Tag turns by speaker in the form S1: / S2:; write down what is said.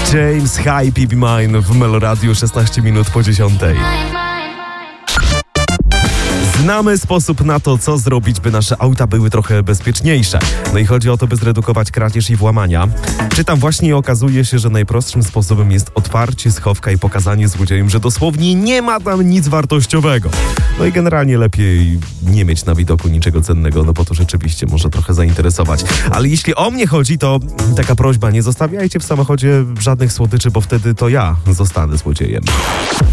S1: James Hype, Be Mine w Meloradiu 16 minut po 10. Znamy sposób na to, co zrobić, by nasze auta były trochę bezpieczniejsze. No i chodzi o to, by zredukować kradzież i włamania. Czytam właśnie i okazuje się, że najprostszym sposobem jest otwarcie schowka i pokazanie złodziejom, że dosłownie nie ma tam nic wartościowego. No i generalnie lepiej nie mieć na widoku niczego cennego, no bo to rzeczywiście może trochę zainteresować. Ale jeśli o mnie chodzi, to taka prośba, nie zostawiajcie w samochodzie żadnych słodyczy, bo wtedy to ja zostanę złodziejem.